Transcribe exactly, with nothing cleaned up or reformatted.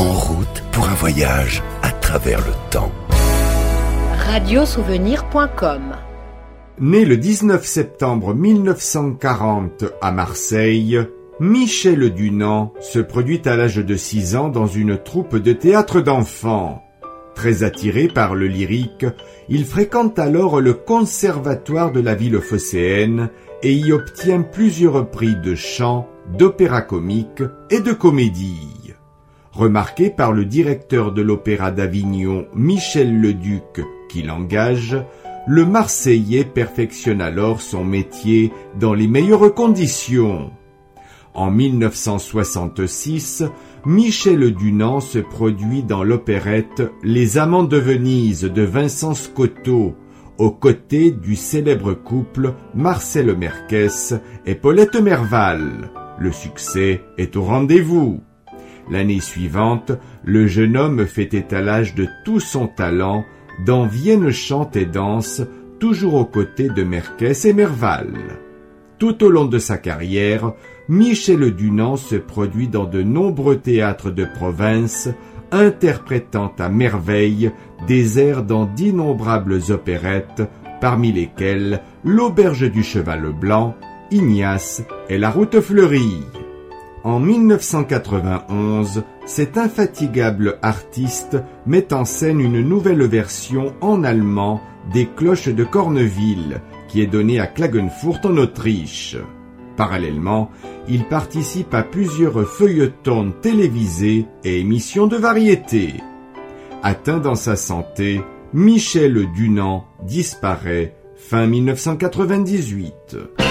en route pour un voyage à travers le temps. radiosouvenir point com. Né le dix-neuf septembre mille neuf cent quarante à Marseille, Michel Dunant se produit à l'âge de six ans dans une troupe de théâtre d'enfants. Très attiré par le lyrique, il fréquente alors le conservatoire de la ville phocéenne et y obtient plusieurs prix de chant, d'opéra comique et de comédie. Remarqué par le directeur de l'Opéra d'Avignon, Michel Leduc, qui l'engage, le Marseillais perfectionne alors son métier dans les meilleures conditions. En mille neuf cent soixante-six, Michel Dunant se produit dans l'opérette Les Amants de Venise de Vincent Scotto, aux côtés du célèbre couple Marcel Merkès et Paulette Merval. Le succès est au rendez-vous. L'année suivante, le jeune homme fait étalage de tout son talent dans Vienne chante et danse, toujours aux côtés de Merkès et Merval. Tout au long de sa carrière, Michel Dunant se produit dans de nombreux théâtres de province, interprétant à merveille des airs dans d'innombrables opérettes, parmi lesquelles L'Auberge du Cheval Blanc, Ignace et La Route fleurie. En mille neuf cent quatre-vingt-onze, cet infatigable artiste met en scène une nouvelle version en allemand des Cloches de Corneville, qui est donnée à Klagenfurt en Autriche. Parallèlement, il participe à plusieurs feuilletons télévisés et émissions de variété. Atteint dans sa santé, Michel Dunant disparaît fin mille neuf cent quatre-vingt-dix-huit.